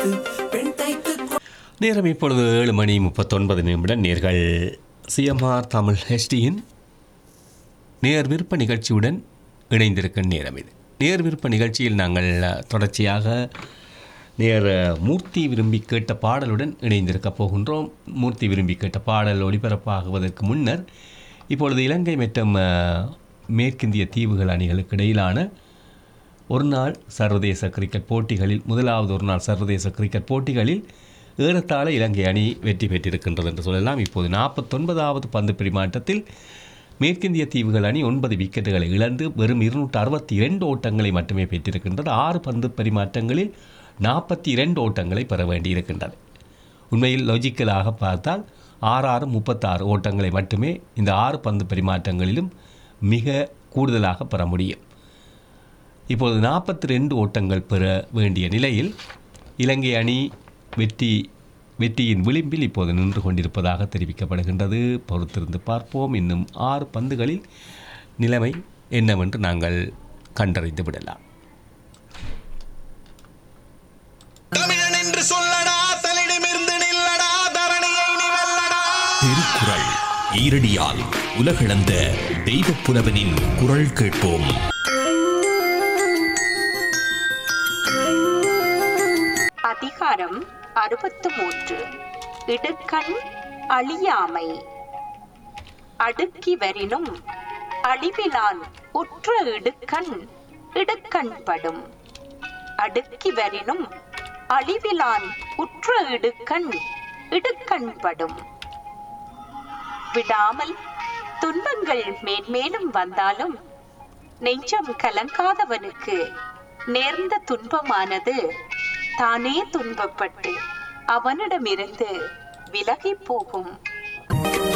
நேரம் இப்பொழுது 7:39 நேர்கள் சிஎம்ஆர் தமிழ் ஹெச்டியின் நேர் விருப்ப நிகழ்ச்சியுடன் இணைந்திருக்கும் நேரம் இது. நேர் விருப்ப நிகழ்ச்சியில் நாங்கள் தொடர்ச்சியாக நேர் மூர்த்தி விரும்பி கேட்ட பாடலுடன் இணைந்திருக்கப் போகின்றோம். மூர்த்தி விரும்பி கேட்ட பாடல் ஒளிபரப்பாகுவதற்கு முன்னர் இப்பொழுது இலங்கை மற்றும் மேற்கிந்திய தீவுகள் அணிகளுக்கு இடையிலான ஒருநாள் சர்வதேச கிரிக்கெட் போட்டிகளில் முதலாவது ஒருநாள் சர்வதேச கிரிக்கெட் போட்டிகளில் ஏறத்தாழ இலங்கை அணி வெற்றி பெற்றிருக்கின்றது என்று சொல்லலாம். இப்போது 49வது பந்து பரிமாற்றத்தில் மேற்கிந்திய தீவுகள் அணி 9 விக்கெட்டுகளை இழந்து வெறும் 262 ஓட்டங்களை மட்டுமே பெற்றிருக்கின்றது. 6 பந்து பரிமாற்றங்களில் 42 ஓட்டங்களை பெற வேண்டியிருக்கின்றது. உண்மையில் லாஜிக்கலாக பார்த்தால் 36 ஓட்டங்களை மட்டுமே இந்த 6 பந்து பரிமாற்றங்களிலும் மிக கூடுதலாக பெற முடியும். இப்போது 42 ஓட்டங்கள் பெற வேண்டிய நிலையில் இலங்கை அணி வெற்றியின் விளிம்பில் இப்போது நின்று கொண்டிருப்பதாக தெரிவிக்கப்படுகின்றது. பொறுத்திருந்து பார்ப்போம். இன்னும் 6 பந்துகளில் நிலைமை என்னவென்று நாங்கள் கண்டறிந்து விடலாம். தமிழன் என்று சொல்லடா, தலிடமிருந்து நில்லடா, தரணியை நீ வெல்லடா. திருக்குறள் ஈரடியால் உலகளந்த தெய்வப் புலவனின் குரல் கேட்போம். அதிகாரம் 63. இடுக்கண் அழியாமை. அடுக்கி வரினும் அழிவிலான் உற்ற இடுக்கண் இடுக்கண்படும். அடுக்கி வரினும் அழிவிலான் உற்ற இடுக்கண் இடுக்கண்படும். விடாமல் துன்பங்கள் மேன்மேலும் வந்தாலும் நெஞ்சம் கலங்காதவனுக்கு நேர்ந்த துன்பமானது தானே துன்பப்பட்டு அவனிடமிருந்து விலகி போகும்.